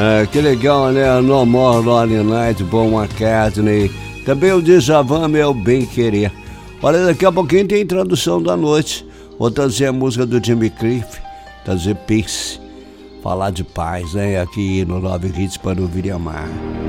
Que legal, né? No More Lonely Night, Paul McCartney. Também o Djavan, Meu Bem Querer. Olha, daqui a pouquinho tem tradução da noite. Vou trazer a música do Jimmy Cliff, trazer Peace. Falar de paz, né? Aqui no Love Hits para ouvir e amar.